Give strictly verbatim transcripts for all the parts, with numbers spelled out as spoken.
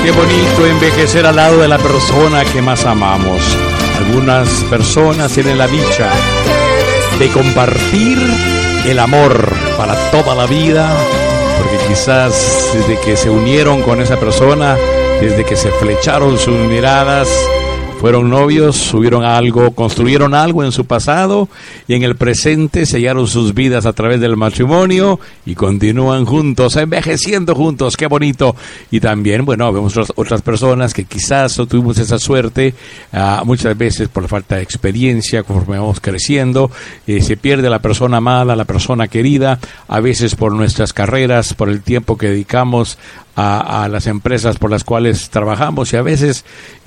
Qué bonito envejecer al lado de la persona que más amamos. Algunas personas tienen la dicha de compartir el amor para toda la vida, porque quizás desde que se unieron con esa persona, desde que se flecharon sus miradas, fueron novios, subieron algo, construyeron algo en su pasado y en el presente sellaron sus vidas a través del matrimonio y continúan juntos, envejeciendo juntos. ¡Qué bonito! Y también, bueno, vemos otras, otras personas que quizás no tuvimos esa suerte, uh, muchas veces por falta de experiencia, conforme vamos creciendo, eh, se pierde la persona amada, la persona querida, a veces por nuestras carreras, por el tiempo que dedicamos A, a las empresas por las cuales trabajamos, y a veces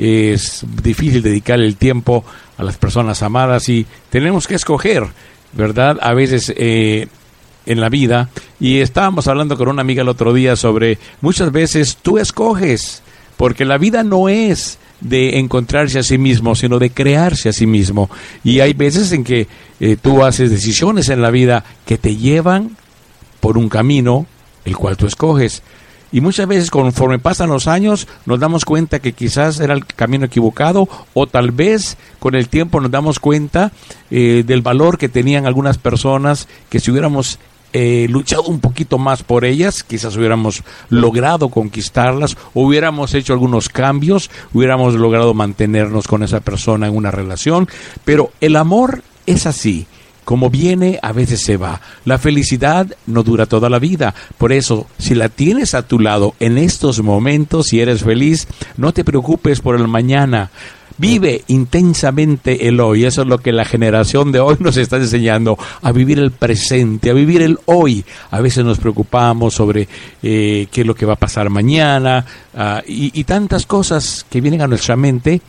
es difícil dedicar el tiempo a las personas amadas y tenemos que escoger, ¿verdad? A veces eh, en la vida, y estábamos hablando con una amiga el otro día sobre muchas veces tú escoges, porque la vida no es de encontrarse a sí mismo, sino de crearse a sí mismo, y hay veces en que eh, tú haces decisiones en la vida que te llevan por un camino el cual tú escoges. Y muchas veces conforme pasan los años nos damos cuenta que quizás era el camino equivocado, o tal vez con el tiempo nos damos cuenta eh, del valor que tenían algunas personas, que si hubiéramos eh, luchado un poquito más por ellas, quizás hubiéramos logrado conquistarlas, hubiéramos hecho algunos cambios, hubiéramos logrado mantenernos con esa persona en una relación. Pero el amor es así. Como viene, a veces se va. La felicidad no dura toda la vida. Por eso, si la tienes a tu lado en estos momentos y eres feliz, no te preocupes por el mañana. Vive intensamente el hoy. Eso es lo que la generación de hoy nos está enseñando, a vivir el presente, a vivir el hoy. A veces nos preocupamos sobre eh, qué es lo que va a pasar mañana, uh, y, y tantas cosas que vienen a nuestra mente.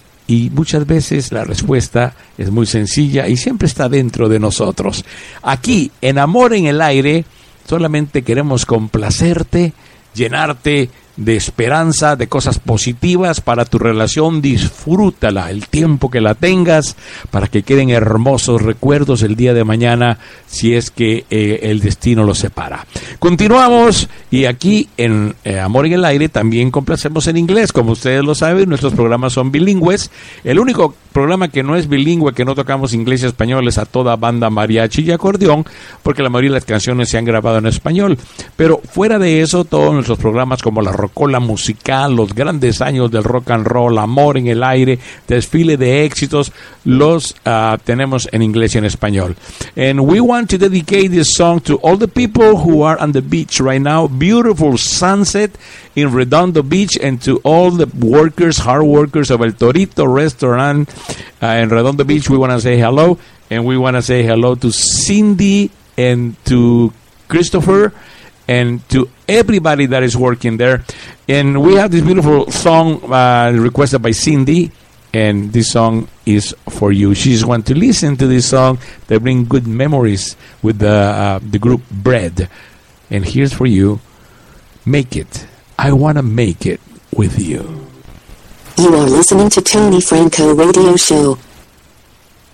Y muchas veces la respuesta es muy sencilla y siempre está dentro de nosotros. Aquí, en Amor en el Aire, solamente queremos complacerte, llenarte de esperanza, de cosas positivas para tu relación. Disfrútala el tiempo que la tengas, para que queden hermosos recuerdos el día de mañana, si es que eh, el destino los separa. Continuamos, y aquí en eh, Amor en el Aire también complacemos en inglés. Como ustedes lo saben, nuestros programas son bilingües. El único programa que no es bilingüe, que no tocamos inglés y español, es A Toda Banda Mariachi y Acordeón, porque la mayoría de las canciones se han grabado en español. Pero fuera de eso, todos nuestros programas, como la Rocola Musical, los grandes años del rock and roll, Amor en el Aire, Desfile de Éxitos, los uh, tenemos en inglés y en español. And we want to dedicate this song to all the people who are on the beach right now. Beautiful sunset in Redondo Beach, and to all the workers, hard workers of El Torito Restaurant uh, in Redondo Beach. We want to say hello, and we want to say hello to Cindy and to Christopher and to everybody that is working there. And we have this beautiful song uh, requested by Cindy, and this song is for you. She just wants to listen to this song that bring good memories with the uh, the group Bread. And here's for you, Make It. I want to make it with you. You are listening to Tony Franco Radio Show.